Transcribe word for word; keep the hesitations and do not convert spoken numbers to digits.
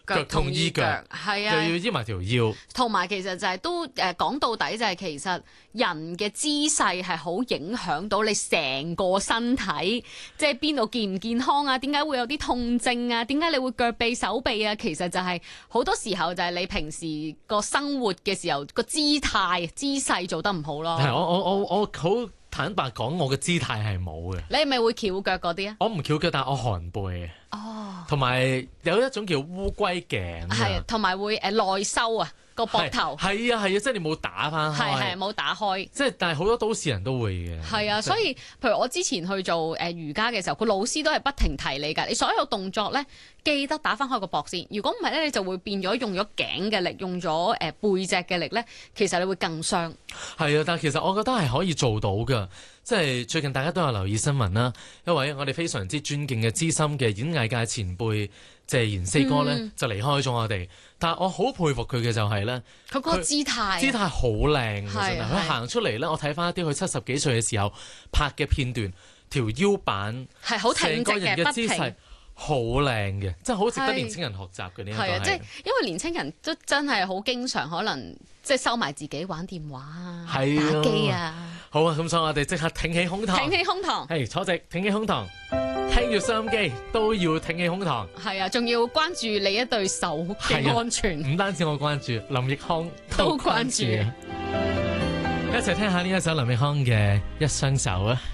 腳痛醫腳， 係啊， 又要醫埋條腰。 同埋其實就係都誒講到底就係其實人嘅姿勢係好影響到你成個身體，即係邊度健唔健康啊？點解會有啲痛症啊？點解你會腳臂手臂啊？其實就係好多時候就係你平時個生活嘅時候個姿態姿勢做得唔好咯。 係我我我我好坦白講，我嘅姿態係冇嘅。 你係咪會翹腳嗰啲啊？ 我唔翹腳，但係我寒背嘅。 哦， 同埋有一種叫烏龜頸， 係同埋會誒內收啊個膊頭。 係啊係啊，即係你冇打翻開。 係係冇打開。 即係但係好多都市人都會嘅。 係啊，所以譬如我之前去做誒、呃、瑜伽嘅時候，個老師都係不停提你㗎。你所有動作咧，記得打翻開個膊先。如果唔係咧，你就會變咗用咗頸嘅力，用咗誒、呃、背脊嘅力咧，其實你會更傷。係啊，但係其實我覺得係可以做到㗎。即係最近大家都有留意新聞啦，一位我哋非常之尊敬嘅資深嘅演藝界前輩謝賢四哥咧、嗯、就離開咗我哋。但係我好佩服佢嘅就係咧， 佢個姿態， 姿態好靚嘅真係。佢行出嚟咧，我睇翻一啲佢七十幾歲嘅時候拍嘅片段，條腰板係好挺直嘅， 嘅姿勢好靚嘅，真係好值得年青人學習嘅呢一個係。 係啊，即係因為年青人都真係好經常可能即係收埋自己玩電話啊、打機啊。 好啊，咁所以我哋即刻挺起胸膛， 挺起胸膛， 係坐直，挺起胸膛，聽住收音機都要挺起胸膛。 係啊，仲要關注你一對手嘅安全。 唔、啊、單止我關注，林奕匡都關注。 都關注一齊聽下呢一首林奕匡嘅《一雙手》啊！